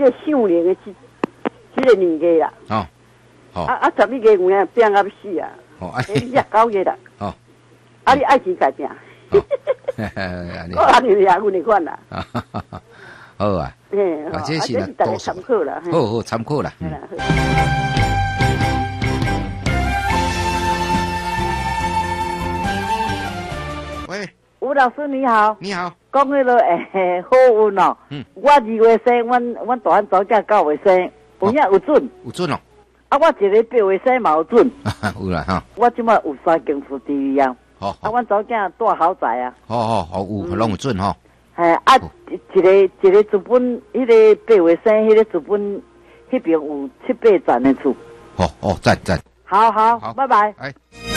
这秀莲的这个年纪啦。 哦，好。 11月有影病到死啊！ 哦， 你9月啦。 哦。 你爱情改变。我安尼呀，阮你款啦。 好啊。这是啦， 大家参考啦。 好，参考啦。喂， 吴老师你好。 你好。 讲迄个好运哦。我2月生，阮大汉早嫁9月生，有影有准。 有准哦。 我一个8月生嘛有准。 有啦哈。 我即马有3间厝地位啊。 好。 阮早嫁住豪宅啊。 好，有拢有准吼。 一个资本，迄个8月生，迄个资本迄边有7、8层的厝。 赞。 好，拜拜。